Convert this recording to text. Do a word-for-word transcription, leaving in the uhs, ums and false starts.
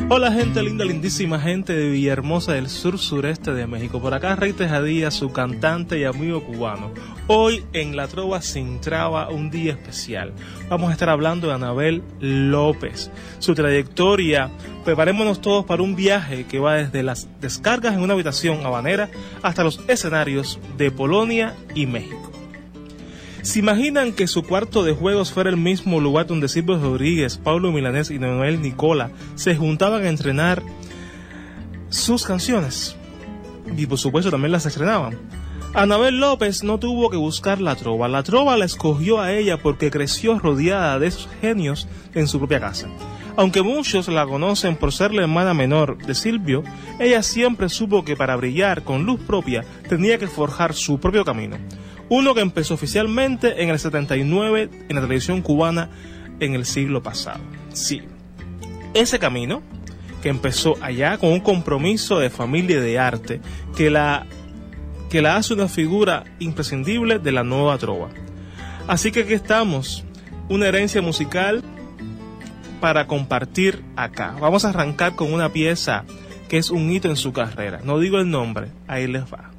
Hola gente linda, lindísima gente de Villahermosa del sur sureste de México. Por acá Rey Tejadía, su cantante y amigo cubano. Hoy en La Trova Sin Traba, un día especial. Vamos a estar hablando de Anabel López, su trayectoria. Preparémonos todos para un viaje que va desde las descargas en una habitación habanera hasta los escenarios de Polonia y México. ¿Se imaginan que su cuarto de juegos fuera el mismo lugar donde Silvio Rodríguez, Pablo Milanés y Noel Nicola se juntaban a entrenar sus canciones? Y por supuesto también las estrenaban. Anabel López no tuvo que buscar la trova. La trova la escogió a ella porque creció rodeada de esos genios en su propia casa. Aunque muchos la conocen por ser la hermana menor de Silvio, ella siempre supo que para brillar con luz propia tenía que forjar su propio camino. Uno que empezó oficialmente en el setenta y nueve en la televisión cubana en el siglo pasado. Sí, ese camino que empezó allá con un compromiso de familia y de arte que la, que la hace una figura imprescindible de la nueva trova. Así que aquí estamos, una herencia musical para compartir acá. Vamos a arrancar con una pieza que es un hito en su carrera. No digo el nombre, ahí les va.